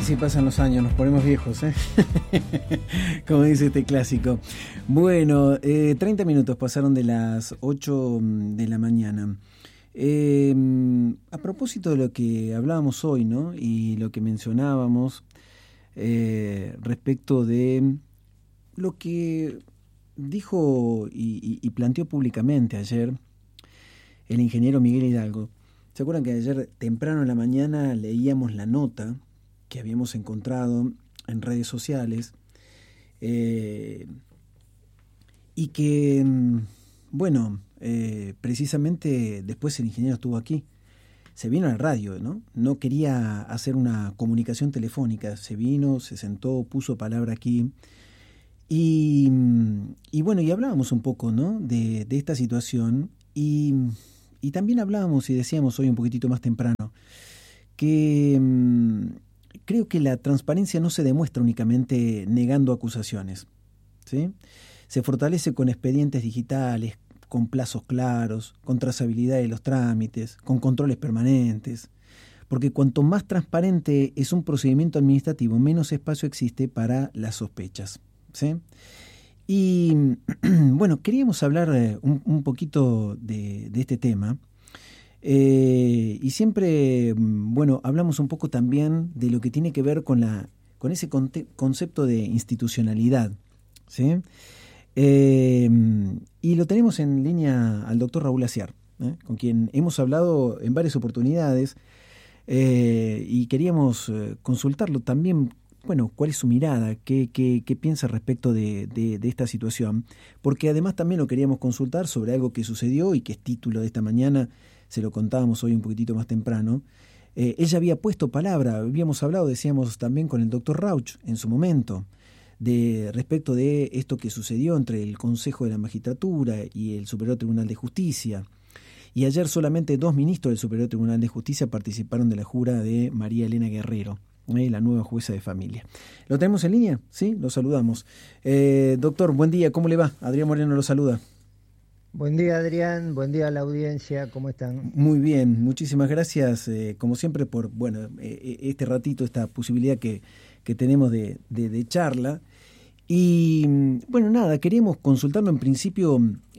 Así pasan los años, nos ponemos viejos, ¿eh? Como dice este clásico. Bueno, 30 minutos pasaron de las 8 de la mañana. A propósito de lo que hablábamos hoy, ¿no? Y lo que mencionábamos respecto de lo que dijo y planteó públicamente ayer el ingeniero Miguel Hidalgo. ¿Se acuerdan que ayer temprano en la mañana leíamos la nota que habíamos encontrado en redes sociales y que, bueno, precisamente después el ingeniero estuvo aquí, se vino a la radio, ¿no? No quería hacer una comunicación telefónica, se vino, se sentó, puso palabra aquí y bueno, y hablábamos un poco, ¿no? de esta situación y también hablábamos y decíamos hoy un poquitito más temprano que creo que la transparencia no se demuestra únicamente negando acusaciones, ¿sí? Se fortalece con expedientes digitales, con plazos claros, con trazabilidad de los trámites, con controles permanentes, porque cuanto más transparente es un procedimiento administrativo, menos espacio existe para las sospechas, ¿sí? Y bueno, queríamos hablar un poquito de este tema. Y siempre, bueno, hablamos un poco también de lo que tiene que ver con ese concepto de institucionalidad, ¿sí? Y lo tenemos en línea al doctor Raúl Aciar, con quien hemos hablado en varias oportunidades y queríamos consultarlo también, bueno, cuál es su mirada, qué piensa respecto de esta situación, porque además también lo queríamos consultar sobre algo que sucedió y que es título de esta mañana. Se lo contábamos hoy un poquitito más temprano. Ella había puesto palabra, habíamos hablado, decíamos también con el doctor Rauch en su momento, respecto de esto que sucedió entre el Consejo de la Magistratura y el Superior Tribunal de Justicia. Y ayer solamente 2 ministros del Superior Tribunal de Justicia participaron de la jura de María Elena Guerrero, la nueva jueza de familia. ¿Lo tenemos en línea? Sí, lo saludamos. Doctor, buen día, ¿cómo le va? Adrián Moreno lo saluda. Buen día, Adrián, buen día a la audiencia, ¿cómo están? Muy bien, muchísimas gracias, como siempre, por este ratito, esta posibilidad que tenemos de charla. Y bueno, nada, queríamos consultarlo en principio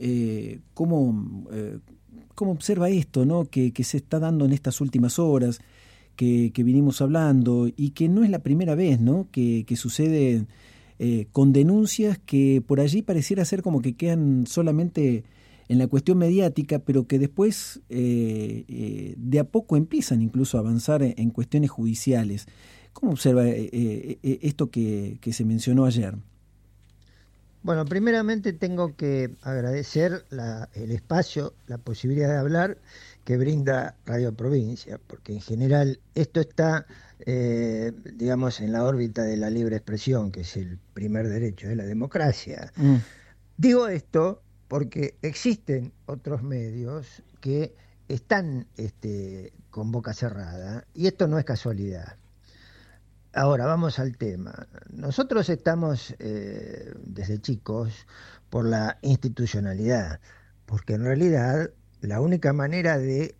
cómo observa esto, ¿no? que se está dando en estas últimas horas, que vinimos hablando, y que no es la primera vez, ¿no? que sucede con denuncias que por allí pareciera ser como que quedan solamente en la cuestión mediática, pero que después de a poco empiezan incluso a avanzar en cuestiones judiciales. ¿Cómo observa esto que se mencionó ayer? Bueno, primeramente tengo que agradecer el espacio, la posibilidad de hablar que brinda Radio Provincia, porque en general esto está, digamos, en la órbita de la libre expresión, que es el primer derecho de la democracia. Digo esto porque existen otros medios que están con boca cerrada, y esto no es casualidad. Ahora, vamos al tema. Nosotros estamos desde chicos por la institucionalidad, porque en realidad la única manera de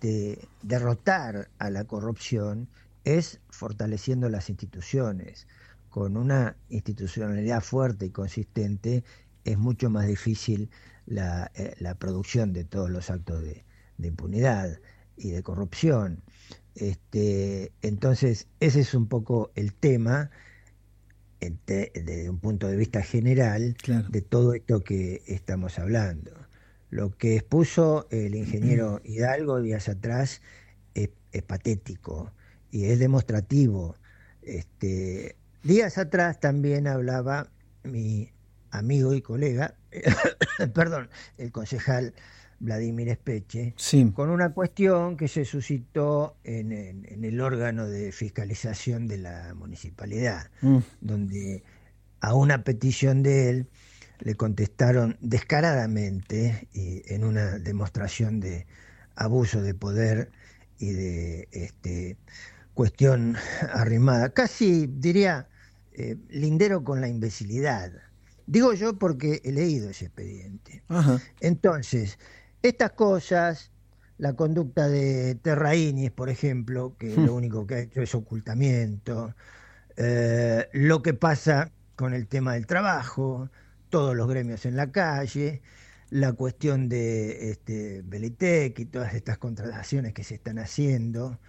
derrotar a la corrupción es fortaleciendo las instituciones. Con una institucionalidad fuerte y consistente es mucho más difícil la producción de todos los actos de impunidad y de corrupción. Entonces, ese es un poco el tema desde un punto de vista general, claro, de todo esto que estamos hablando. Lo que expuso el ingeniero Hidalgo días atrás es patético y es demostrativo. Días atrás también hablaba mi amigo y colega, perdón, el concejal Vladimir Espeche, sí, con una cuestión que se suscitó en el órgano de fiscalización de la municipalidad, donde a una petición de él le contestaron descaradamente y en una demostración de abuso de poder y de cuestión arrimada, casi diría lindero con la imbecilidad. Digo yo porque he leído ese expediente. ajá, Entonces, estas cosas la conducta de Terraíñez, por ejemplo, que lo único que ha hecho es ocultamiento, lo que pasa con el tema del trabajo, todos los gremios en la calle, la cuestión de Belitec y todas estas contrataciones que se están haciendo,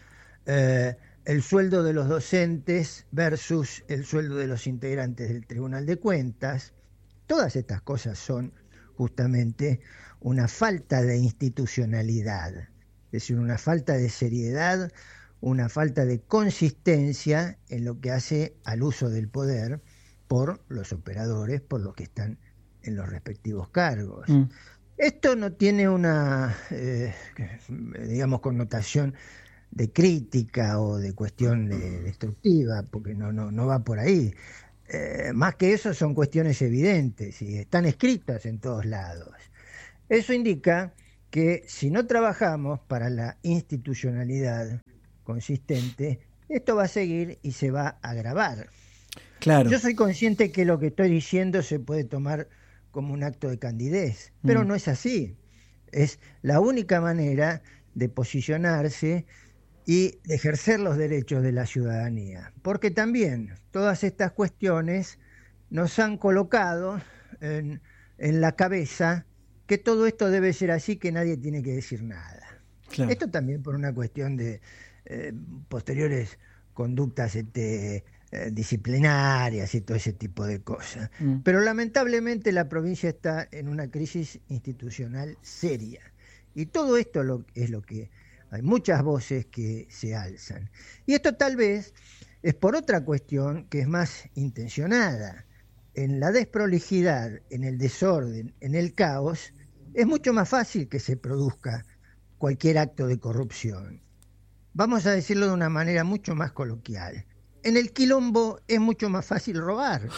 el sueldo de los docentes versus el sueldo de los integrantes del Tribunal de Cuentas. Todas estas cosas son justamente una falta de institucionalidad, es decir, una falta de seriedad, una falta de consistencia en lo que hace al uso del poder por los operadores, por los que están en los respectivos cargos. Esto no tiene una, digamos, connotación de crítica o de cuestión destructiva, porque no va por ahí. Más que eso son cuestiones evidentes y están escritas en todos lados. Eso indica que si no trabajamos para la institucionalidad consistente, esto va a seguir y se va a agravar. Claro. Yo soy consciente que lo que estoy diciendo se puede tomar como un acto de candidez, pero no es así. Es la única manera de posicionarse y de ejercer los derechos de la ciudadanía, porque también todas estas cuestiones nos han colocado en la cabeza que todo esto debe ser así, que nadie tiene que decir nada. Claro. Esto también por una cuestión de posteriores conductas disciplinarias y todo ese tipo de cosas. Pero lamentablemente la provincia está en una crisis institucional seria. Y todo esto es lo que hay muchas voces que se alzan. Y esto tal vez es por otra cuestión que es más intencionada. En la desprolijidad, en el desorden, en el caos, es mucho más fácil que se produzca cualquier acto de corrupción. Vamos a decirlo de una manera mucho más coloquial. En el quilombo es mucho más fácil robar.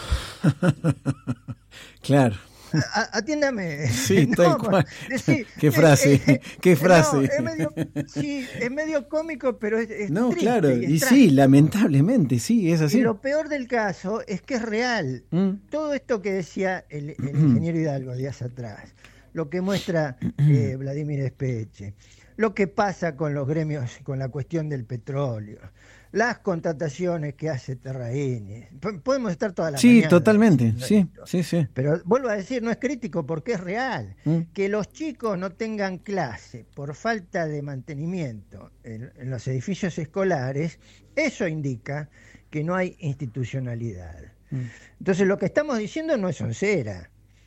Claro. Atiéndame. Sí, tal cual. Qué frase, qué frase. No, es medio cómico, pero es no, triste, claro, y sí, lamentablemente, sí, es así. Y lo peor del caso es que es real. Todo esto que decía el ingeniero Hidalgo días atrás, lo que muestra Vladimir Espeche, lo que pasa con los gremios, con la cuestión del petróleo, las contrataciones que hace Terraíñez. Podemos estar toda la mañana. Sí, totalmente, sí. Pero vuelvo a decir, no es crítico porque es real. Que los chicos no tengan clase por falta de mantenimiento en los edificios escolares, eso indica que no hay institucionalidad. Entonces lo que estamos diciendo no es soncera.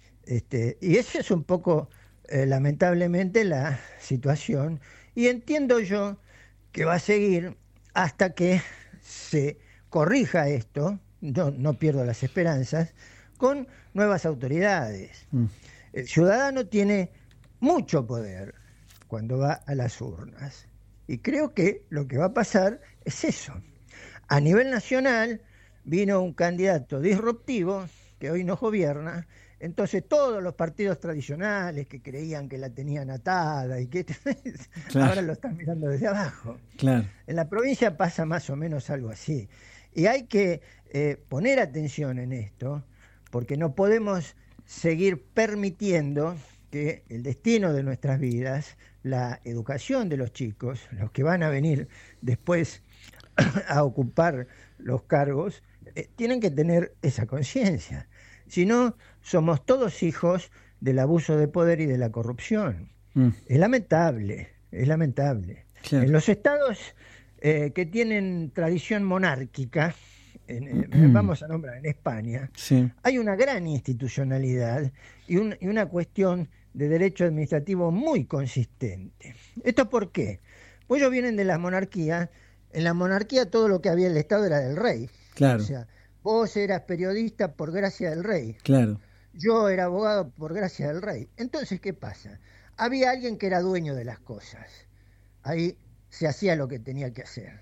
Y esa es un poco, lamentablemente, la situación. Y entiendo yo que va a seguir hasta que se corrija esto, no pierdo las esperanzas, con nuevas autoridades. El ciudadano tiene mucho poder cuando va a las urnas. Y creo que lo que va a pasar es eso. A nivel nacional vino un candidato disruptivo que hoy nos gobierna. Entonces todos los partidos tradicionales que creían que la tenían atada y que claro, ahora lo están mirando desde abajo. Claro. En la provincia pasa más o menos algo así. Y hay que poner atención en esto, porque no podemos seguir permitiendo que el destino de nuestras vidas, la educación de los chicos, los que van a venir después a ocupar los cargos, tienen que tener esa conciencia. Si no, somos todos hijos del abuso de poder y de la corrupción. Es lamentable, es lamentable. Claro. En los estados que tienen tradición monárquica, vamos a nombrar en España, sí, hay una gran institucionalidad y una cuestión de derecho administrativo muy consistente. ¿Esto por qué? Pues ellos vienen de las monarquías. En la monarquía todo lo que había en el Estado era del rey. Claro. O sea, vos eras periodista por gracia del rey. Claro. Yo era abogado por gracia del rey. Entonces, ¿qué pasa? Había alguien que era dueño de las cosas. Ahí se hacía lo que tenía que hacer.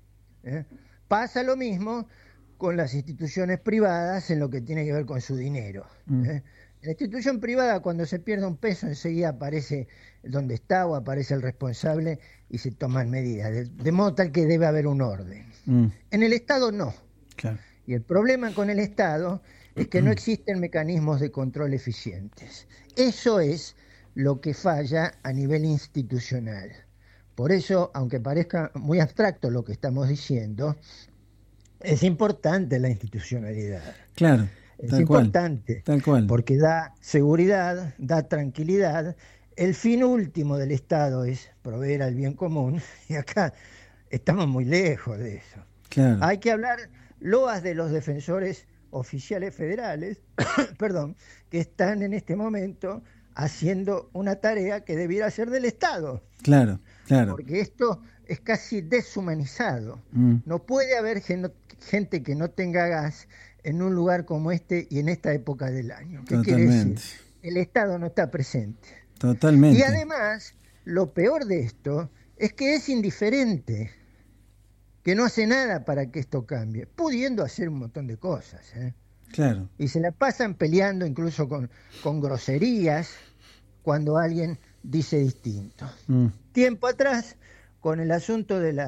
Pasa lo mismo con las instituciones privadas en lo que tiene que ver con su dinero. En la institución privada, cuando se pierde un peso, enseguida aparece donde está o aparece el responsable y se toman medidas, de modo tal que debe haber un orden. En el Estado no. Claro. Y el problema con el Estado es que no existen mecanismos de control eficientes. Eso es lo que falla a nivel institucional. Por eso, aunque parezca muy abstracto lo que estamos diciendo, es importante la institucionalidad. Claro, Es importante tal cual. porque da seguridad, da tranquilidad. El fin último del Estado es proveer al bien común y acá estamos muy lejos de eso. Claro. Hay que hablar loas de los defensores oficiales federales, perdón, que están en este momento haciendo una tarea que debiera ser del Estado. Claro, claro. Porque esto es casi deshumanizado. No puede haber gente que no tenga gas en un lugar como este y en esta época del año. ¿Qué quiere decir? El Estado no está presente. Totalmente. Y además, lo peor de esto es que es indiferente, que no hace nada para que esto cambie, pudiendo hacer un montón de cosas. Claro. Y se la pasan peleando incluso con groserías cuando alguien dice distinto. Tiempo atrás, con el asunto de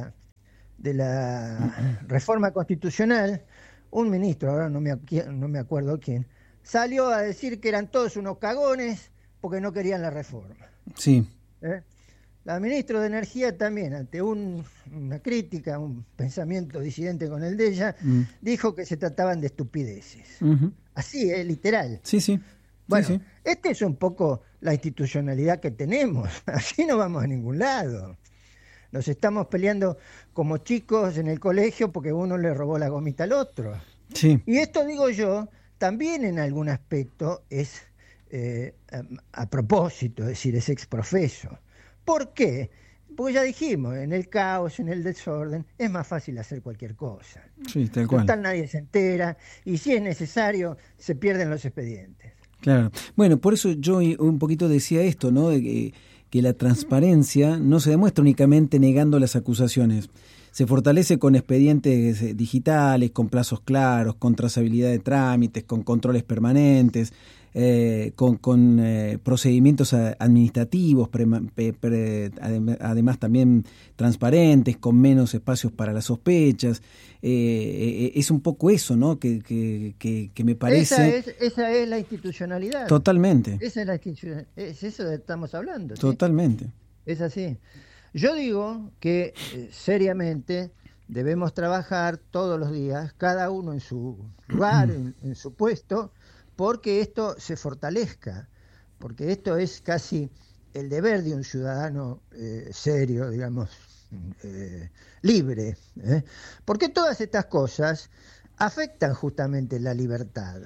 la reforma constitucional, un ministro, ahora no me acuerdo quién, salió a decir que eran todos unos cagones porque no querían la reforma. Sí. La ministra de Energía también, ante una crítica, un pensamiento disidente con el de ella, dijo que se trataban de estupideces. Así, literal. Sí, sí. Bueno, sí. Esta es un poco la institucionalidad que tenemos. Así no vamos a ningún lado. Nos estamos peleando como chicos en el colegio porque uno le robó la gomita al otro. Sí. Y esto, digo yo, también en algún aspecto es a propósito, es decir, es exprofeso. ¿Por qué? Porque ya dijimos, en el caos, en el desorden, es más fácil hacer cualquier cosa. Sí, tal cual. Total, nadie se entera y si es necesario, se pierden los expedientes. Claro. Bueno, por eso yo un poquito decía esto, ¿no? De que la transparencia no se demuestra únicamente negando las acusaciones. Se fortalece con expedientes digitales, con plazos claros, con trazabilidad de trámites, con controles permanentes, con procedimientos administrativos, además también transparentes, con menos espacios para las sospechas. Es un poco eso, ¿no? Que me parece... Esa es la institucionalidad. Totalmente. Esa es la institucionalidad. Es eso de que estamos hablando. ¿sí? Totalmente. Es así. Yo digo que seriamente debemos trabajar todos los días, cada uno en su lugar, en su puesto, porque esto se fortalezca, porque esto es casi el deber de un ciudadano serio, digamos, libre, porque todas estas cosas afectan justamente la libertad.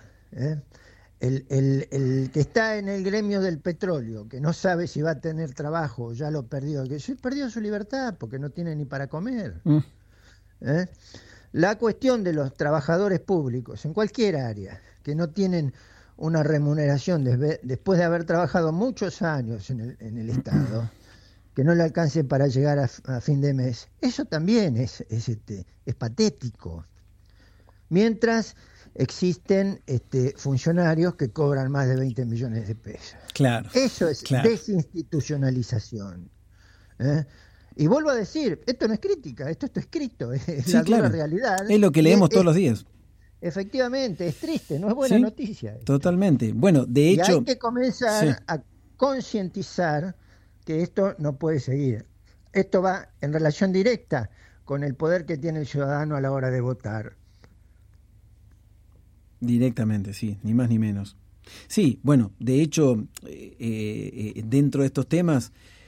El que está en el gremio del petróleo, que no sabe si va a tener trabajo, ya lo perdió, que perdió su libertad porque no tiene ni para comer. La cuestión de los trabajadores públicos en cualquier área que no tienen una remuneración después de haber trabajado muchos años en el Estado, que no le alcance para llegar a fin de mes, eso también es patético. Mientras existen funcionarios que cobran más de 20 millones de pesos. Claro. Eso es desinstitucionalización. Y vuelvo a decir, esto no es crítica, esto está escrito, es la dura realidad. Es lo que leemos todos los días. Efectivamente, es triste, no es buena noticia. Totalmente. Bueno, de hecho... Y hay que comenzar a concientizar que esto no puede seguir. Esto va en relación directa con el poder que tiene el ciudadano a la hora de votar. Directamente, sí, ni más ni menos. Sí, bueno, de hecho, dentro de estos temas,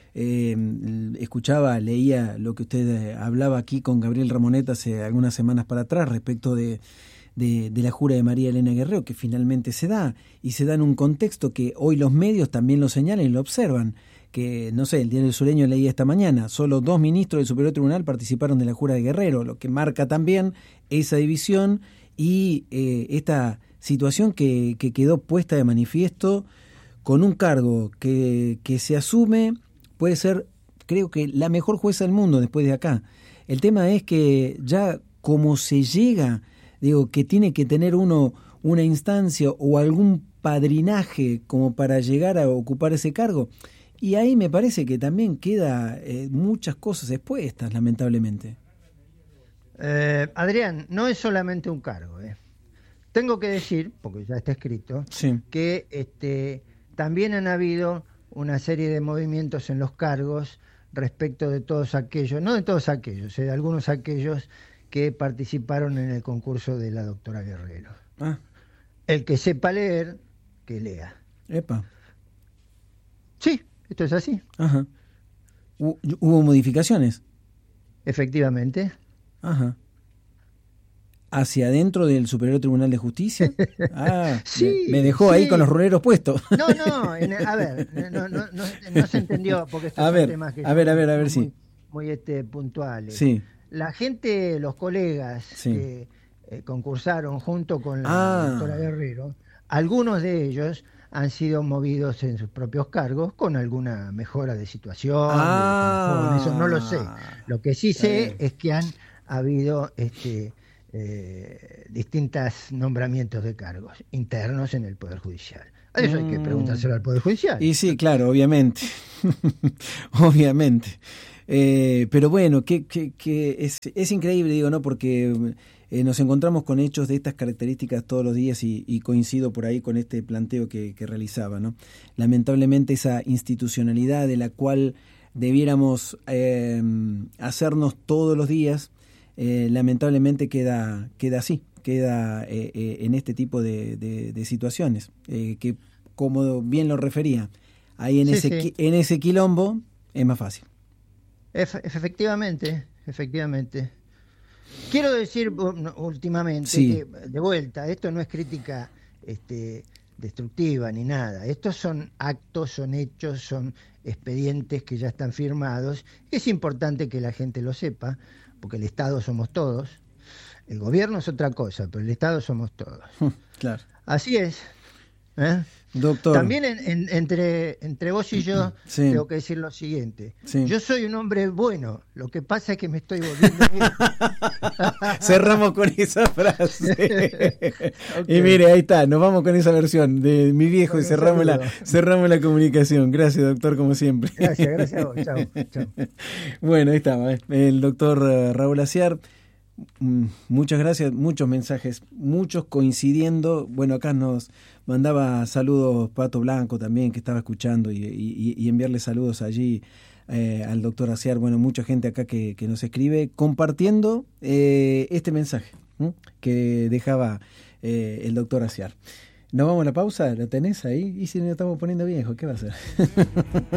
leía lo que usted hablaba aquí con Gabriel Ramonet hace algunas semanas para atrás respecto de la jura de María Elena Guerrero, que finalmente se da, y se da en un contexto que hoy los medios también lo señalan y lo observan, que, no sé, el Diario del Sureño leía esta mañana, solo 2 ministros del Superior Tribunal participaron de la jura de Guerrero, lo que marca también esa división y esta situación que quedó puesta de manifiesto con un cargo que se asume, puede ser, creo que la mejor jueza del mundo después de acá. El tema es que ya como se llega, digo, que tiene que tener uno una instancia o algún padrinaje como para llegar a ocupar ese cargo, y ahí me parece que también queda muchas cosas expuestas, lamentablemente. Adrián, no es solamente un cargo. Tengo que decir, porque ya está escrito, que también han habido una serie de movimientos en los cargos respecto de todos aquellos, no de todos aquellos, de algunos aquellos que participaron en el concurso de la doctora Guerrero. Ah. El que sepa leer, que lea. Epa. Sí, esto es así. Ajá. ¿Hubo modificaciones? Efectivamente. Ajá. ¿Hacia adentro del Superior Tribunal de Justicia? Ah, sí, me dejó ahí con los ruleros puestos. No, a ver, no se entendió, porque estos son temas que a ver, sí. Muy puntuales. Sí. La gente, los colegas que concursaron junto con la doctora Guerrero, algunos de ellos han sido movidos en sus propios cargos con alguna mejora de situación, eso no lo sé. Lo que sí sé es que han habido distintos nombramientos de cargos internos en el Poder Judicial. Eso hay que preguntárselo al Poder Judicial. Y sí, claro, obviamente. Obviamente. Pero bueno, que es increíble, digo, ¿no? Porque nos encontramos con hechos de estas características todos los días y coincido por ahí con este planteo que realizaba, ¿no? Lamentablemente esa institucionalidad de la cual debiéramos hacernos todos los días, lamentablemente queda así, queda en este tipo de situaciones, que como bien lo refería, ahí en ese quilombo es más fácil. Efectivamente. Quiero decir últimamente que, de vuelta, esto no es crítica destructiva ni nada. Estos son actos, son hechos, son expedientes que ya están firmados. Es importante que la gente lo sepa, porque el Estado somos todos. El gobierno es otra cosa, pero el Estado somos todos. Claro. Así es. Doctor. También entre vos y yo tengo que decir lo siguiente. Yo soy un hombre bueno, lo que pasa es que me estoy volviendo viejo. Cerramos con esa frase. Okay. Y mire, ahí está, nos vamos con esa versión de mi viejo, y cerramos la comunicación. Gracias, doctor, como siempre. Gracias a vos. Chao. Bueno, ahí estaba, el doctor Raúl Aciar. Muchas gracias, muchos mensajes, muchos coincidiendo. Bueno, acá nos mandaba saludos Pato Blanco también, que estaba escuchando, y enviarle saludos allí al doctor Aciar. Bueno, mucha gente acá que nos escribe compartiendo este mensaje que dejaba el doctor Aciar. ¿Nos vamos a la pausa? ¿La tenés ahí? Y si nos estamos poniendo viejos, ¿qué va a hacer?